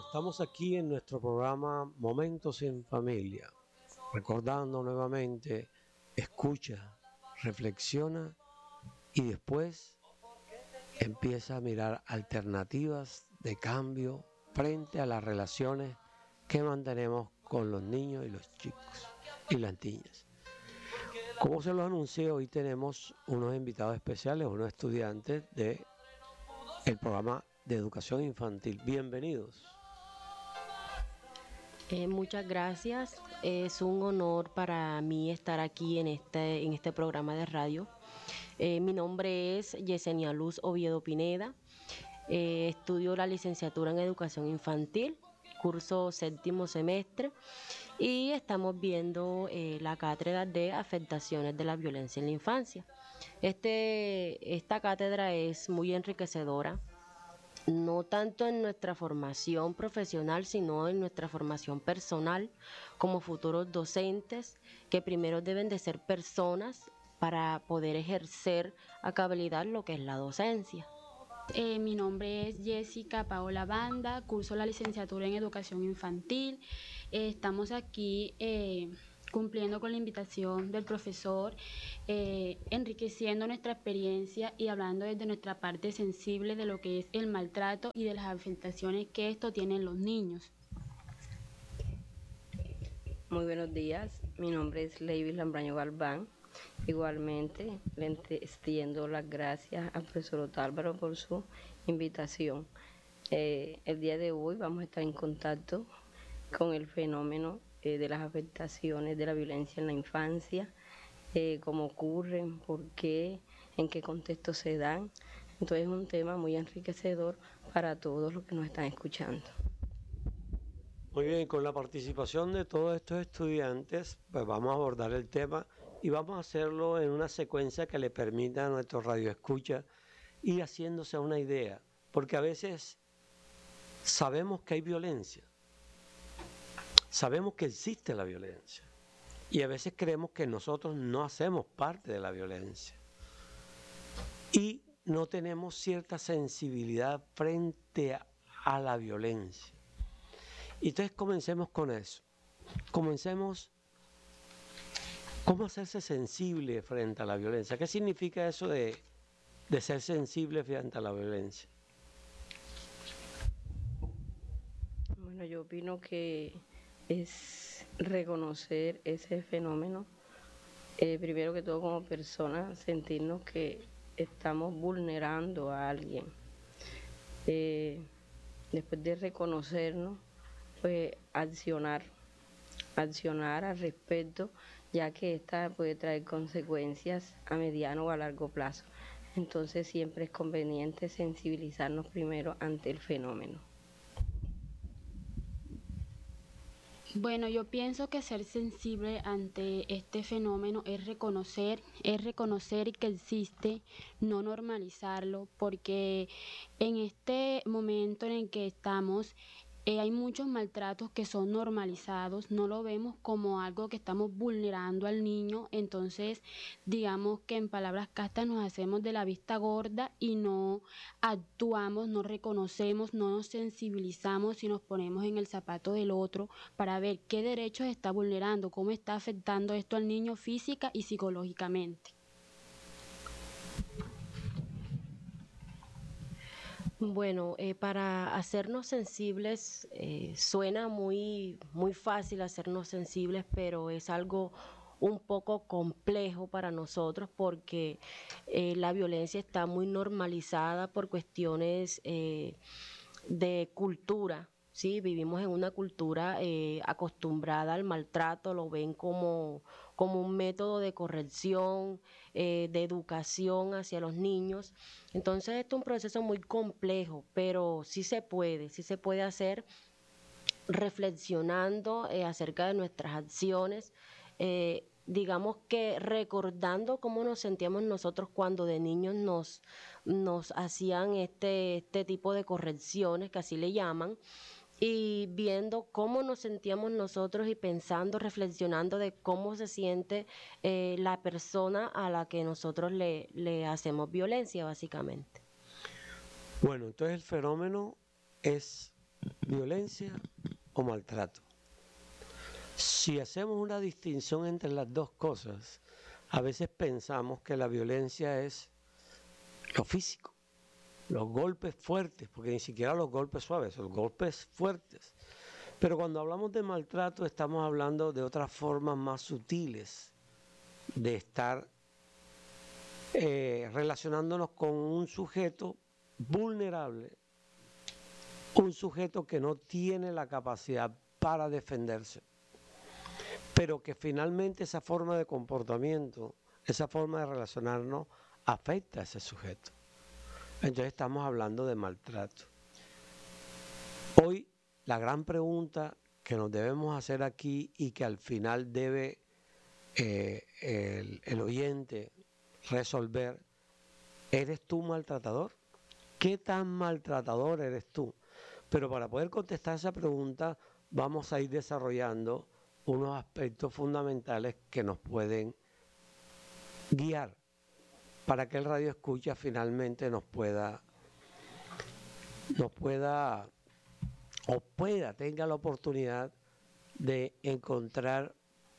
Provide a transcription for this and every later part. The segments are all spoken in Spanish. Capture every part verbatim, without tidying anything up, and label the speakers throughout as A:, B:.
A: Estamos aquí en nuestro programa Momentos en Familia, recordando nuevamente, escucha, reflexiona y después empieza a mirar alternativas de cambio frente a las relaciones que mantenemos con los niños y los chicos y las niñas. Como se los anuncié, hoy tenemos unos invitados especiales, unos estudiantes del programa de educación infantil. Bienvenidos.
B: Eh, muchas gracias. Es un honor para mí estar aquí en este, en este programa de radio. Eh, mi nombre es Yesenia Luz Oviedo Pineda. Eh, estudio la licenciatura en educación infantil, curso séptimo semestre, y estamos viendo eh, la cátedra de afectaciones de la violencia en la infancia. Este, esta cátedra es muy enriquecedora, no tanto en nuestra formación profesional, sino en nuestra formación personal como futuros docentes, que primero deben de ser personas para poder ejercer a cabalidad lo que es la docencia.
C: Eh, mi nombre es Jessica Paola Banda, curso la licenciatura en educación infantil. Eh, estamos aquí eh, cumpliendo con la invitación del profesor, eh, enriqueciendo nuestra experiencia y hablando desde nuestra parte sensible de lo que es el maltrato y de las afectaciones que esto tiene en los niños.
D: Muy buenos días, mi nombre es Leivis Lambraño Galván. Igualmente, le extiendo las gracias al profesor Otálvaro por su invitación. Eh, el día de hoy vamos a estar en contacto con el fenómeno eh, de las afectaciones de la violencia en la infancia, eh, cómo ocurren, por qué, en qué contexto se dan. Entonces es un tema muy enriquecedor para todos los que nos están escuchando.
A: Muy bien, con la participación de todos estos estudiantes, pues vamos a abordar el tema y vamos a hacerlo en una secuencia que le permita a nuestro radioescucha ir haciéndose una idea, porque a veces sabemos que hay violencia, sabemos que existe la violencia y a veces creemos que nosotros no hacemos parte de la violencia y no tenemos cierta sensibilidad frente a, a la violencia. Entonces comencemos con eso, comencemos. ¿Cómo hacerse sensible frente a la violencia? ¿Qué significa eso de, de ser sensible frente a la violencia?
D: Bueno, yo opino que es reconocer ese fenómeno, eh, primero que todo como persona, sentirnos que estamos vulnerando a alguien. Eh, después de reconocernos, pues accionar, accionar al respecto, ya que esta puede traer consecuencias a mediano o a largo plazo. Entonces siempre es conveniente sensibilizarnos primero ante el fenómeno.
C: Bueno, yo pienso que ser sensible ante este fenómeno es reconocer, es reconocer que existe, no normalizarlo, porque en este momento en el que estamos, Eh, hay muchos maltratos que son normalizados, no lo vemos como algo que estamos vulnerando al niño, entonces digamos que en palabras castas nos hacemos de la vista gorda y no actuamos, no reconocemos, no nos sensibilizamos y nos ponemos en el zapato del otro para ver qué derechos está vulnerando, cómo está afectando esto al niño física y psicológicamente.
B: Bueno, eh, para hacernos sensibles, eh, suena muy, muy fácil hacernos sensibles, pero es algo un poco complejo para nosotros porque eh, la violencia está muy normalizada por cuestiones eh, de cultura. Sí, vivimos en una cultura eh, acostumbrada al maltrato, lo ven como, como un método de corrección, eh, de educación hacia los niños. Entonces, esto es un proceso muy complejo, pero sí se puede, sí se puede hacer reflexionando eh, acerca de nuestras acciones, eh, digamos que recordando cómo nos sentíamos nosotros cuando de niños nos, nos hacían este, este tipo de correcciones, que así le llaman, y viendo cómo nos sentíamos nosotros y pensando, reflexionando de cómo se siente eh, la persona a la que nosotros le, le hacemos violencia, básicamente.
A: Bueno, entonces el fenómeno es violencia o maltrato. Si hacemos una distinción entre las dos cosas, a veces pensamos que la violencia es lo físico, los golpes fuertes, porque ni siquiera los golpes suaves, los golpes fuertes. Pero cuando hablamos de maltrato estamos hablando de otras formas más sutiles de estar eh, relacionándonos con un sujeto vulnerable, un sujeto que no tiene la capacidad para defenderse, pero que finalmente esa forma de comportamiento, esa forma de relacionarnos, afecta a ese sujeto. Entonces estamos hablando de maltrato. Hoy la gran pregunta que nos debemos hacer aquí y que al final debe eh, el, el oyente resolver, ¿eres tú maltratador? ¿Qué tan maltratador eres tú? Pero para poder contestar esa pregunta vamos a ir desarrollando unos aspectos fundamentales que nos pueden guiar para que el radio escucha finalmente nos pueda, nos pueda o pueda, tenga la oportunidad de encontrar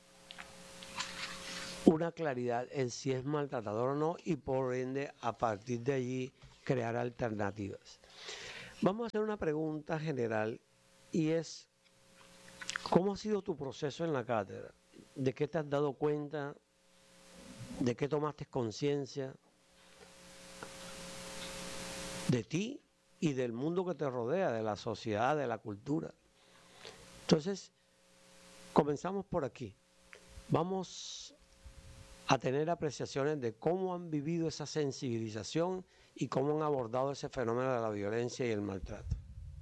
A: una claridad en si es maltratador o no y por ende a partir de allí crear alternativas. Vamos a hacer una pregunta general y es, ¿cómo ha sido tu proceso en la cátedra? ¿De qué te has dado cuenta? ¿De qué tomaste conciencia? De ti y del mundo que te rodea, de la sociedad, de la cultura. Entonces, comenzamos por aquí. Vamos a tener apreciaciones de cómo han vivido esa sensibilización y cómo han abordado ese fenómeno de la violencia y el maltrato.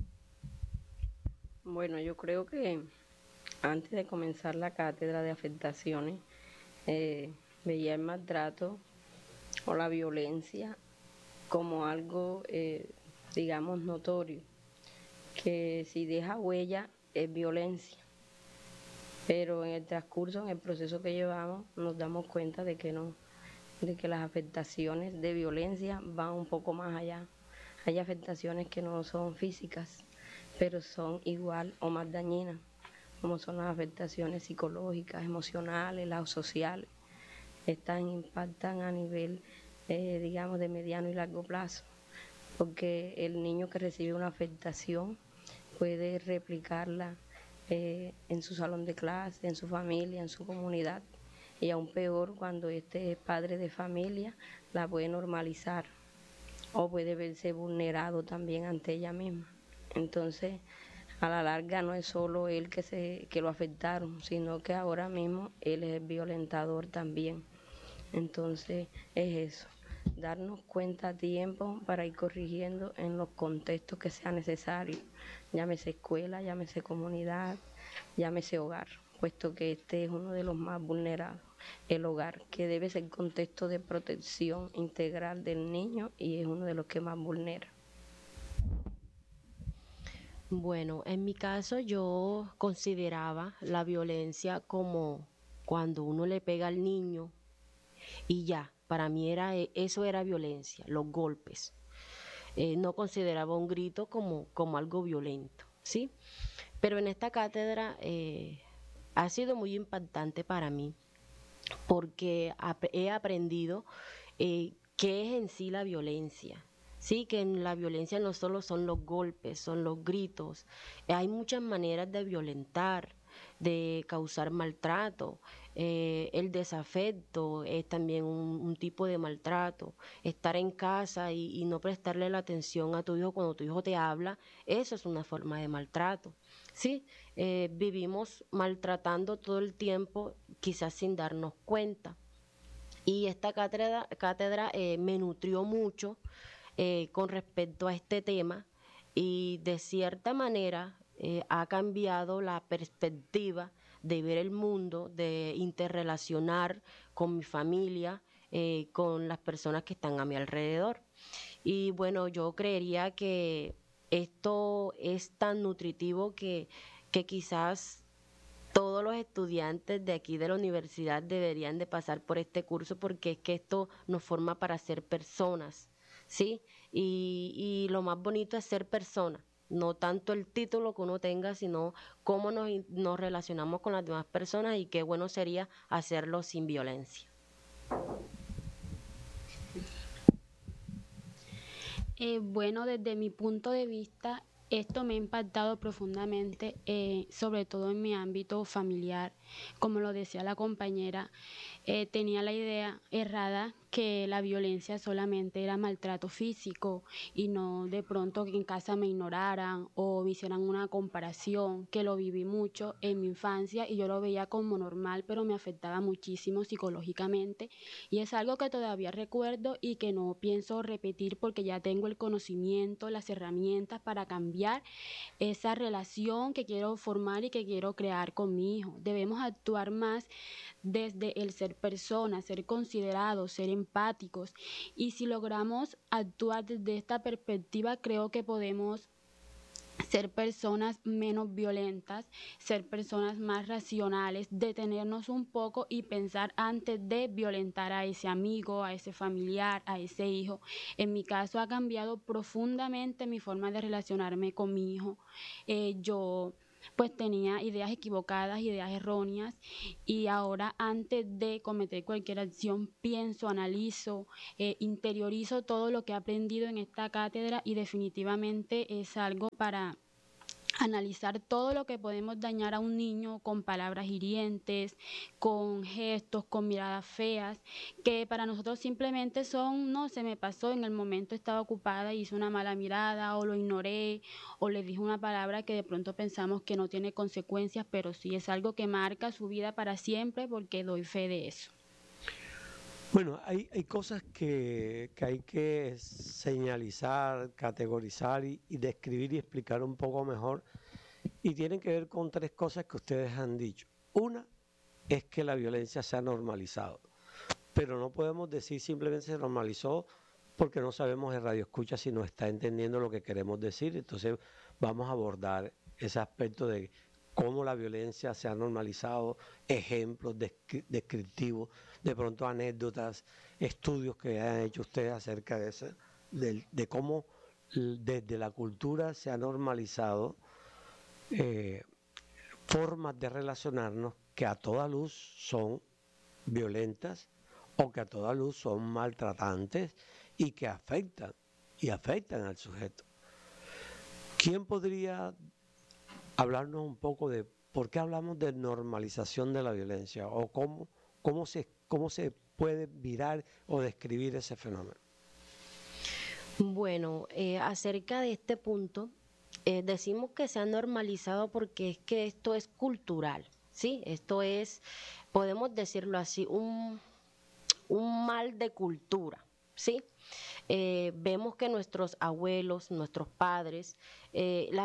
D: Bueno, yo creo que antes de comenzar la cátedra de afectaciones, eh, veía el maltrato o la violencia como algo, eh, digamos, notorio, que si deja huella es violencia, pero en el transcurso, en el proceso que llevamos, nos damos cuenta de que no, de que las afectaciones de violencia van un poco más allá. Hay afectaciones que no son físicas, pero son igual o más dañinas, como son las afectaciones psicológicas, emocionales, las sociales. Estas impactan a nivel, eh, digamos, de mediano y largo plazo, porque el niño que recibe una afectación puede replicarla eh, en su salón de clase, en su familia, en su comunidad, y aún peor cuando este es padre de familia, la puede normalizar o puede verse vulnerado también ante ella misma. Entonces, a la larga no es solo él que, se, que lo afectaron, sino que ahora mismo él es el violentador también. Entonces, es eso, darnos cuenta a tiempo para ir corrigiendo en los contextos que sea necesario, llámese escuela, llámese comunidad, llámese hogar, puesto que este es uno de los más vulnerados, el hogar, que debe ser el contexto de protección integral del niño y es uno de los que más vulnera.
B: Bueno, en mi caso yo consideraba la violencia como cuando uno le pega al niño y ya, para mí era eso era violencia, los golpes. Eh, no consideraba un grito como, como algo violento, ¿sí? Pero en esta cátedra eh, ha sido muy impactante para mí porque ap- he aprendido eh, qué es en sí la violencia. Sí, que en la violencia no solo son los golpes, son los gritos. Eh, hay muchas maneras de violentar, de causar maltrato. Eh, el desafecto es también un, un tipo de maltrato. Estar en casa y, y no prestarle la atención a tu hijo cuando tu hijo te habla, eso es una forma de maltrato. Sí, eh, vivimos maltratando todo el tiempo, quizás sin darnos cuenta. Y esta cátedra, cátedra eh, me nutrió mucho eh, con respecto a este tema y de cierta manera eh, ha cambiado la perspectiva de ver el mundo, de interrelacionar con mi familia, eh, con las personas que están a mi alrededor. Y bueno, yo creería que esto es tan nutritivo que, que quizás todos los estudiantes de aquí de la universidad deberían de pasar por este curso porque es que esto nos forma para ser personas, ¿sí? Y, y lo más bonito es ser persona, no tanto el título que uno tenga, sino cómo nos, nos relacionamos con las demás personas, y qué bueno sería hacerlo sin violencia.
C: Eh, bueno, desde mi punto de vista, esto me ha impactado profundamente, eh, sobre todo en mi ámbito familiar. Como lo decía la compañera, eh, tenía la idea errada que la violencia solamente era maltrato físico y no de pronto que en casa me ignoraran o me hicieran una comparación, que lo viví mucho en mi infancia y yo lo veía como normal, pero me afectaba muchísimo psicológicamente, y es algo que todavía recuerdo y que no pienso repetir porque ya tengo el conocimiento, las herramientas para cambiar esa relación que quiero formar y que quiero crear con mi hijo. Debemos actuar más desde el ser personas, ser considerados, ser empáticos, y si logramos actuar desde esta perspectiva, creo que podemos ser personas menos violentas, ser personas más racionales, detenernos un poco y pensar antes de violentar a ese amigo, a ese familiar, a ese hijo. En mi caso ha cambiado profundamente mi forma de relacionarme con mi hijo. Eh, yo pues tenía ideas equivocadas, ideas erróneas, y ahora antes de cometer cualquier acción pienso, analizo, eh, interiorizo todo lo que he aprendido en esta cátedra, y definitivamente es algo para analizar todo lo que podemos dañar a un niño con palabras hirientes, con gestos, con miradas feas, que para nosotros simplemente son, no, se me pasó, en el momento estaba ocupada y hice una mala mirada, o lo ignoré, o le dije una palabra que de pronto pensamos que no tiene consecuencias, pero sí es algo que marca su vida para siempre, porque doy fe de eso.
A: Bueno, hay, hay cosas que, que hay que señalizar, categorizar y, y describir y explicar un poco mejor, y tienen que ver con tres cosas que ustedes han dicho. Una es que la violencia se ha normalizado, pero no podemos decir simplemente se normalizó porque no sabemos el radioescucha si nos está entendiendo lo que queremos decir. Entonces vamos a abordar ese aspecto de cómo la violencia se ha normalizado, ejemplos descri- descriptivos, de pronto anécdotas, estudios que han hecho ustedes acerca de eso, de, de cómo l- desde la cultura se ha normalizado eh, formas de relacionarnos que a toda luz son violentas o que a toda luz son maltratantes y que afectan y afectan al sujeto. ¿Quién podría hablarnos un poco de por qué hablamos de normalización de la violencia, o cómo, cómo, se, cómo se puede virar o describir ese fenómeno?
B: Bueno, eh, acerca de este punto, eh, decimos que se ha normalizado porque es que esto es cultural, ¿sí? Esto es, podemos decirlo así, un, un mal de cultura, ¿sí? Eh, vemos que nuestros abuelos, nuestros padres, eh, las